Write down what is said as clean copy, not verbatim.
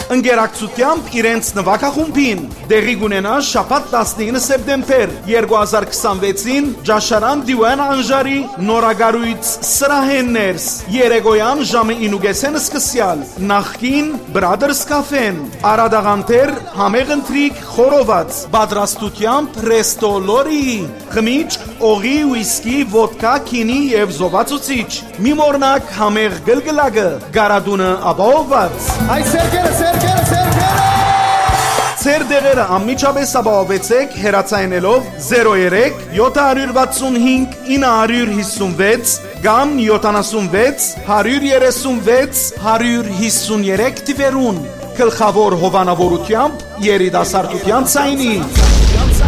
Ընկերակցությամբ իրենց նվագախումբին դեղի կունենա շաբաթ 19 սեպտեմբեր 2026-ին Ջաշարան Դիվան Անժարի նորագարույց սրահեններս երեկոյան ժամը 9:30 սկսյալ նախկին Brothers Cafe-ն Արադաղանտեր համեղընտրիկ խորոված պատրաստությամբ Resto Lori խմիչք օղի ուիսկի ոդկա քինի եւ զովացուցիչ մի մորնակ համեղ գլգլակը գարադունը ապահովված Այ սերկերը Ձեր դեղերը անմիջապես ապահովեցեք հեռացայնելով 03 765 956 կամ 76 136 153 թվերուն գլխավոր հովանավորությամբ երիտասարդության ցայնի